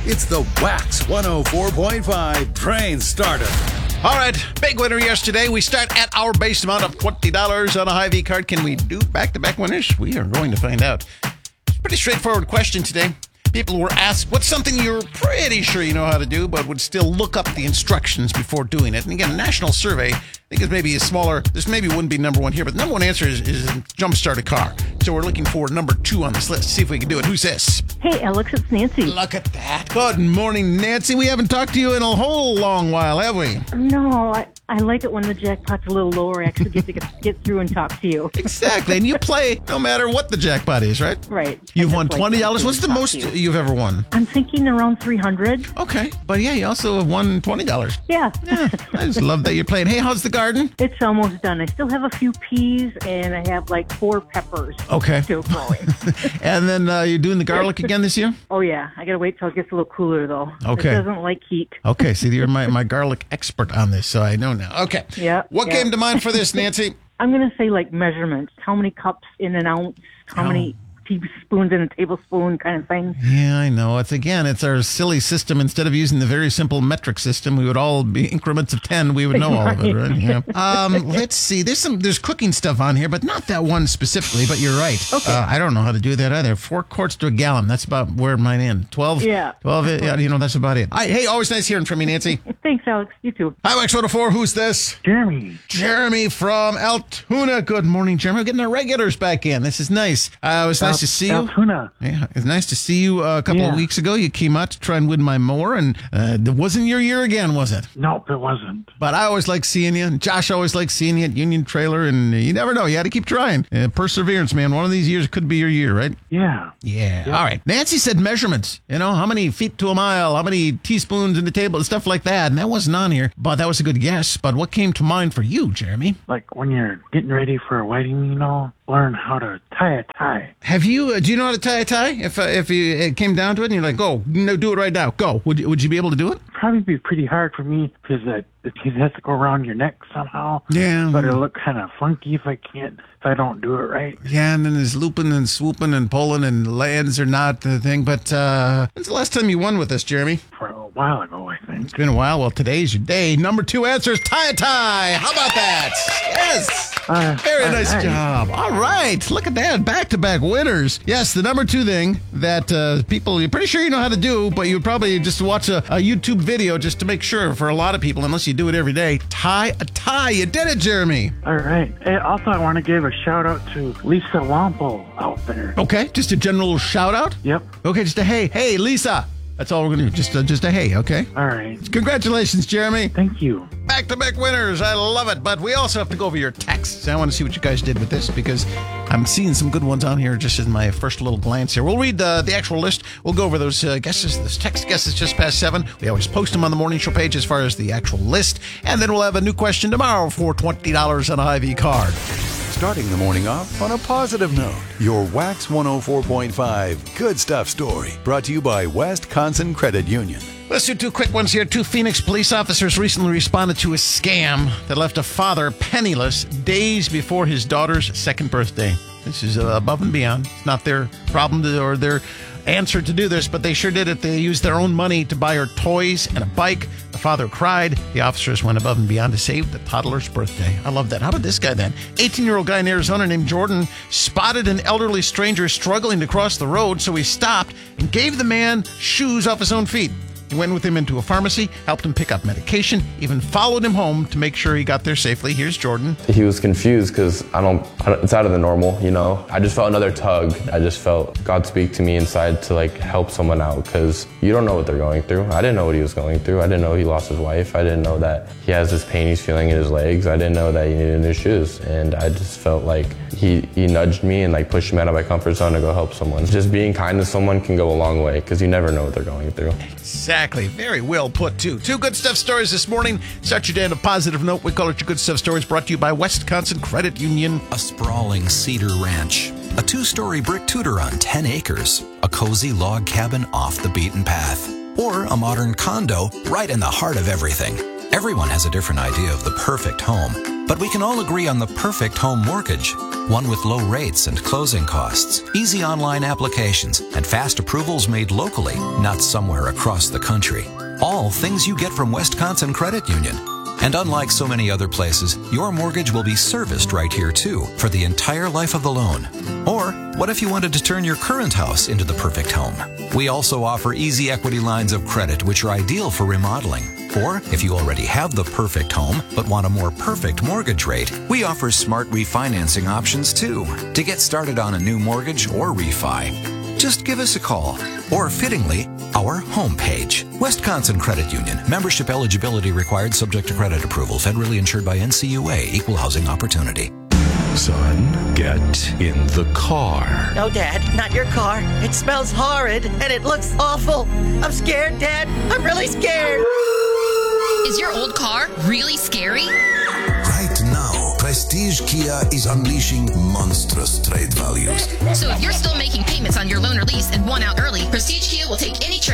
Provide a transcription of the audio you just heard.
It's the Wax 104.5 Train Starter. All right, big winner yesterday. We start at our base amount of $20 on a Hy-Vee card. Can we do back-to-back winners? We are going to find out. It's a pretty straightforward question today. People were asked, what's something you're pretty sure you know how to do, but would still look up the instructions before doing it? And again, a national survey, I think it's maybe a smaller, this maybe wouldn't be number one here, but the number one answer is jumpstart a car. So we're looking for number 2 on this list. See if we can do it. Who's this? Hey, Alex, it's Nancy. Look at that. Good morning, Nancy. We haven't talked to you in a whole long while, have we? No, I like it when the jackpot's a little lower. I actually get to get through and talk to you. Exactly. And you play no matter what the jackpot is, right? Right. You've won $20. What's the most you've ever won? I'm thinking around 300. Okay. But yeah, you also have won $20. Yeah. I just love that you're playing. Hey, how's the garden? It's almost done. I still have a few peas, and I have like 4 peppers. Okay. Still growing. And then you're doing the garlic again this year? Oh, yeah. I got to wait till it gets a little cooler, though. Okay. It doesn't like heat. Okay. See, you're my garlic expert on this, so I know now. Okay. Yeah. What came to mind for this, Nancy? I'm going to say like measurements. How many cups in an ounce? How many teaspoons in a tablespoon kind of thing? Yeah, I know. It's our silly system. Instead of using the very simple metric system, we would all be increments of 10. We would know all of it, right? Yeah. Let's see. There's cooking stuff on here, but not that one specifically. But you're right. Okay. I don't know how to do that either. 4 quarts to a gallon. That's about where mine end. 12. Yeah. 12. Yeah, that's about it. Hey, always nice hearing from you, Nancy. Thanks, Alex. You too. Hi, Wax 104. Who's this? Jeremy. Jeremy from Altoona. Good morning, Jeremy. We're getting our regulars back in. This is nice. It was nice to see you. Altoona. Yeah, it's nice to see you a couple of weeks ago. You came out to try and win my mower, and it wasn't your year again, was it? Nope, it wasn't. But I always like seeing you, and Josh always likes seeing you at Union Trailer, and you never know. You got to keep trying. Perseverance, man. One of these years could be your year, right? Yeah. Yeah. All right. Nancy said measurements. How many feet to a mile, how many teaspoons in the table, and stuff like that. And that wasn't on here, but that was a good guess. But what came to mind for you, Jeremy? Like when you're getting ready for a wedding, learn how to tie a tie. Have you? Do you know how to tie a tie? If it came down to it, and you're like, go, no, do it right now, go. Would you be able to do it? Probably be pretty hard for me because the teeth has to go around your neck somehow. Yeah. But it'll look kind of funky if I don't do it right. Yeah, and then there's looping and swooping and pulling and lands or not the thing. But when's the last time you won with us, Jeremy? For a while ago, I think. It's been a while. Well, today's your day. Number 2 answer is tie a tie. How about that? Yes. Very nice job. All right. Look at that. Back-to-back winners. Yes, the number 2 thing that people, you're pretty sure you know how to do, but you would probably just watch a YouTube video just to make sure for a lot of people, unless you do it every day, tie a tie. You did it, Jeremy. All right. And also, I want to give a shout-out to Lisa Wampo out there. Okay. Just a general shout-out? Yep. Okay, just a hey. Hey, Lisa. That's all we're going to do. Just a hey, okay? All right. Congratulations, Jeremy. Thank you. Back-to-back winners. I love it. But we also have to go over your texts. I want to see what you guys did with this because I'm seeing some good ones on here just as my first little glance here. We'll read the actual list. We'll go over those guesses, those text guesses just past 7. We always post them on the morning show page as far as the actual list. And then we'll have a new question tomorrow for $20 on a Hy-Vee card. Starting the morning off on a positive note. Your Wax 104.5 Good Stuff story. Brought to you by Wisconsin Credit Union. Let's do 2 quick ones here. 2 Phoenix police officers recently responded to a scam that left a father penniless days before his daughter's 2nd birthday. This is above and beyond. It's not their problem or their answer to do this, but they sure did it. They used their own money to buy her toys and a bike. The father cried. The officers went above and beyond to save the toddler's birthday. I love that. How about this guy then? 18-year-old guy in Arizona named Jordan spotted an elderly stranger struggling to cross the road, so he stopped and gave the man shoes off his own feet. He went with him into a pharmacy, helped him pick up medication, even followed him home to make sure he got there safely. Here's Jordan. He was confused because it's out of the normal, I just felt another tug. I just felt God speak to me inside to help someone out because you don't know what they're going through. I didn't know what he was going through. I didn't know he lost his wife. I didn't know that he has this pain he's feeling in his legs. I didn't know that he needed new shoes. And I just felt like he nudged me and pushed me out of my comfort zone to go help someone. Just being kind to someone can go a long way because you never know what they're going through. Exactly. Very well put, too. 2 good stuff stories this morning. Start your day on a positive note. We call it your good stuff stories, brought to you by Wisconsin Credit Union. A sprawling cedar ranch, a 2-story brick tutor on 10 acres, a cozy log cabin off the beaten path, or a modern condo right in the heart of everything. Everyone has a different idea of the perfect home, but we can all agree on the perfect home mortgage. One with low rates and closing costs, easy online applications, and fast approvals made locally, not somewhere across the country. All things you get from Wisconsin Credit Union. And unlike so many other places, your mortgage will be serviced right here too for the entire life of the loan. Or what if you wanted to turn your current house into the perfect home? We also offer easy equity lines of credit which are ideal for remodeling. Or if you already have the perfect home but want a more perfect mortgage rate, we offer smart refinancing options too. To get started on a new mortgage or refi, just give us a call. Or fittingly, our homepage. Wisconsin Credit Union. Membership eligibility required, subject to credit approval. Federally insured by NCUA. Equal housing opportunity. Son, get in the car. No, Dad, not your car. It smells horrid and it looks awful. I'm scared, Dad. I'm really scared. Is your old car really scary? Right now, Prestige Kia is unleashing monstrous trade values. So if you're still making payments on your loan or lease and want out early, Prestige Kia will take any trade